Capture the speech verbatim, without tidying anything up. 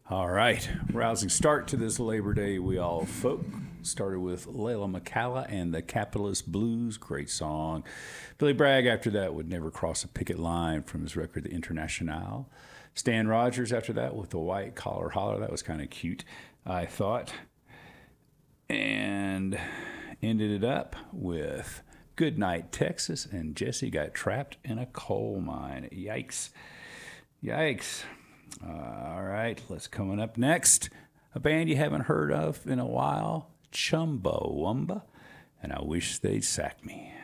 All right. Rousing start to this Labor Day We All Folk. Started with Layla McCalla and the Capitalist Blues. Great song. Billy Bragg after that would never cross a picket line from his record, The Internationale. Stan Rogers after that with the White Collar Holler. That was kind of cute, I thought. And ended it up with Goodnight Texas and Jesse Got Trapped in a Coal Mine. Yikes. Yikes. Uh, all right, let's coming up next. A band you haven't heard of in a while, Chumbawamba, and I Wish They'd Sack Me.